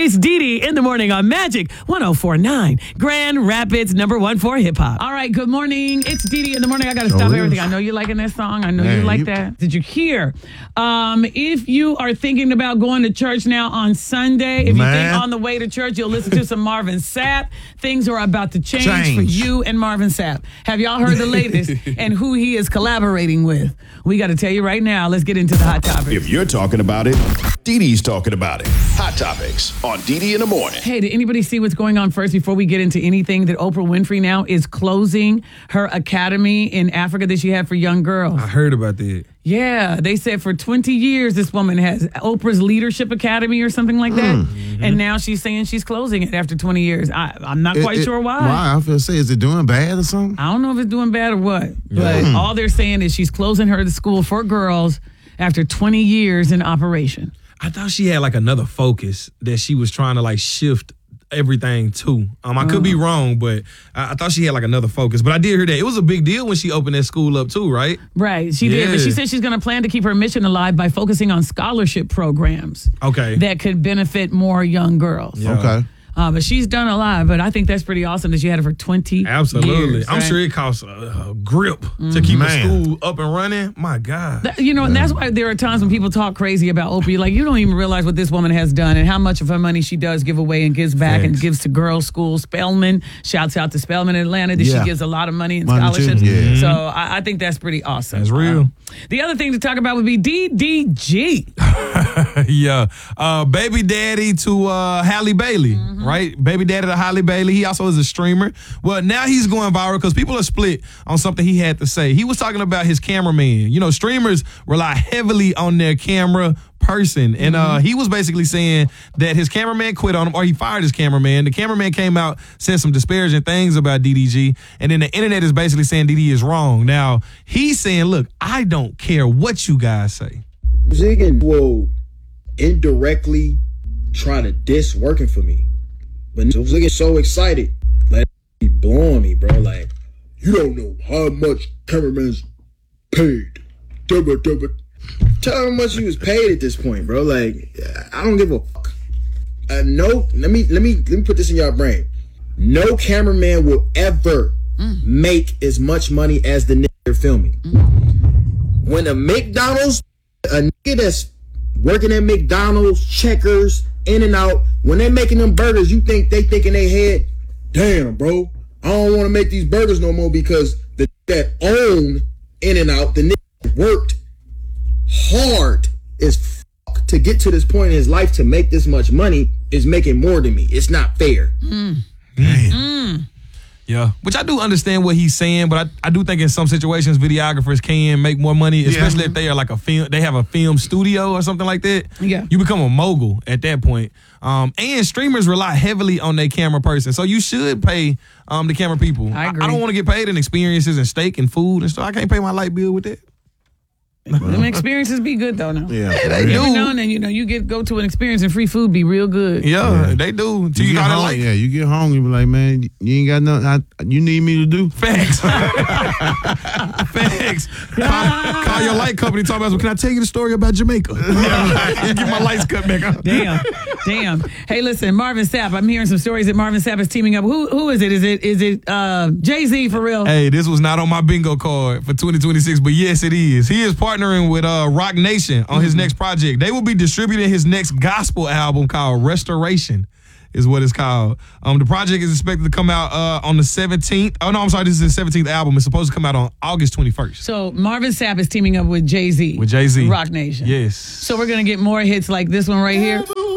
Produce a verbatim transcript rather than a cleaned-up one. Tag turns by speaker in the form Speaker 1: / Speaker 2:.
Speaker 1: It's Dee Dee in the morning on Magic one oh four point nine, Grand Rapids, number one for hip hop. All right, good morning. It's Dee Dee in the morning. I got to stop
Speaker 2: Oh,
Speaker 1: everything.
Speaker 2: yes.
Speaker 1: I know you're liking that song. I know
Speaker 2: Man,
Speaker 1: you like
Speaker 2: you-
Speaker 1: that. Did you hear? Um, if you are thinking about going to church now on Sunday, if you
Speaker 2: Man.
Speaker 1: think on the way to church you'll listen to some Marvin Sapp, things are about to change, for
Speaker 2: Change.
Speaker 1: you and Marvin Sapp. Have y'all heard the latest and who he is collaborating with? We got to tell you right now. Let's get into the hot topic.
Speaker 3: If you're talking about it, Dee Dee's talking about it. Hot Topics on Dee Dee in the morning.
Speaker 1: Hey, did anybody see what's going on first before we get into anything? That Oprah Winfrey now is closing her academy in Africa that she had for young girls.
Speaker 4: I heard about that.
Speaker 1: Yeah, they said for twenty years this woman has Oprah's Leadership Academy or something like that.
Speaker 4: Mm-hmm.
Speaker 1: And now she's saying she's closing it after twenty years. I, I'm not
Speaker 2: It-
Speaker 1: quite
Speaker 2: it-
Speaker 1: sure why.
Speaker 2: Why? I feel say, is it doing bad or something?
Speaker 1: I don't know if it's doing bad or what. But all they're saying is she's closing her school for girls after twenty years in operation.
Speaker 4: I thought she had like another focus that she was trying to like shift everything to. Um, I could be wrong, but I, I thought she had like another focus. But I did hear that it was a big deal when she opened that school up too, right?
Speaker 1: Right, she did. But
Speaker 4: Yeah.
Speaker 1: she said she's going to plan to keep her mission alive by focusing on scholarship programs
Speaker 4: Okay.
Speaker 1: that could benefit more young girls.
Speaker 4: Yeah.
Speaker 2: Okay.
Speaker 1: Uh, but she's done a lot. But I think that's pretty awesome that she had it for twenty
Speaker 4: Absolutely.
Speaker 1: years.
Speaker 4: I'm
Speaker 1: right?
Speaker 4: sure it costs a, a grip to keep
Speaker 2: Man.
Speaker 4: a school up and running. My God.
Speaker 1: That- You know, and that's why there are times when people talk crazy about Oprah. You're like, you don't even realize what this woman has done and how much of her money she does give away and gives back and
Speaker 4: Thanks.
Speaker 1: gives to girls' schools. Spelman, shouts out to Spelman in Atlanta that
Speaker 2: Yeah.
Speaker 1: she gives a lot of money in
Speaker 2: Money too,
Speaker 1: scholarships.
Speaker 2: yeah.
Speaker 1: So I, I think that's pretty awesome.
Speaker 4: That's real.
Speaker 1: Um, the other thing to talk about would be D D G.
Speaker 4: Yeah. Uh, baby daddy to uh, Halle Bailey, right? Baby daddy to Halle Bailey. He also is a streamer. Well, now he's going viral because people are split on something he had to say. He was talking about his cameraman. You know, streamers rely heavily on their camera person. And uh, he was basically saying that his cameraman quit on him or he fired his cameraman. The cameraman came out, said some disparaging things about D D G. And then the internet is basically saying D D is wrong. Now, he's saying, look, I don't care what you guys say.
Speaker 5: Ziggin will indirectly try to diss working for me. But Ziggin so excited, like he blowing me, bro. Like, you don't know how much cameraman's paid. Dubba, dubba. Tell him how much he was paid at this point, bro. Like, I don't give a fuck. Uh, no, let me let me let me put this in y'all brain. No cameraman will ever mm. make as much money as the nigga they're filming. Mm. When a McDonald's, a nigga that's working at McDonald's, Checkers, In and Out, when they're making them burgers, you think they think in their head, damn, bro, I don't want to make these burgers no more because the that own In and Out, the nigga worked hard as fuck to get to this point in his life to make this much money is making more than me. It's not fair.
Speaker 1: Mm.
Speaker 4: Mm. Yeah, which I do understand what he's saying, but I, I do think in some situations videographers can make more money, especially if they are like a film, they have a film studio or something like that.
Speaker 1: Yeah.
Speaker 4: You become a mogul at that point. Um, and streamers rely heavily on their camera person, so you should pay um, the camera people.
Speaker 1: I agree.
Speaker 4: I don't want to get paid in experiences and steak and food and stuff. I can't pay my light bill with that.
Speaker 1: Them experiences be good though. Now.
Speaker 2: Yeah.
Speaker 4: Yeah, they
Speaker 1: Every
Speaker 4: do.
Speaker 1: now and then, you know, you get go to an experience and free food be real good.
Speaker 4: Yeah, they do. Till
Speaker 2: You
Speaker 4: you
Speaker 2: get
Speaker 4: gotta
Speaker 2: home,
Speaker 4: like
Speaker 2: yeah, you get home, you be like, man, you ain't got nothing I, you need me to do.
Speaker 4: Facts. Facts. Call, call your light company. Talk about, can I tell you the story about Jamaica? Get my lights cut back on.
Speaker 1: Damn, damn. Hey, listen, Marvin Sapp. I'm hearing some stories that Marvin Sapp is teaming up. Who, who is it? Is it, is it uh, Jay-Z for real?
Speaker 4: Hey, this was not on my bingo card for twenty twenty-six, but yes, it is. He is partnering with uh, Rock Nation on his next project. They will be distributing his next gospel album called Restoration, is what it's called. Um, the project is expected to come out uh, on the seventeenth. Oh, no, I'm sorry. This is the seventeenth album. It's supposed to come out on August twenty-first.
Speaker 1: So Marvin Sapp is teaming up with Jay-Z.
Speaker 4: With Jay-Z.
Speaker 1: Rock Nation.
Speaker 4: Yes.
Speaker 1: So we're going to get more hits like this one right here.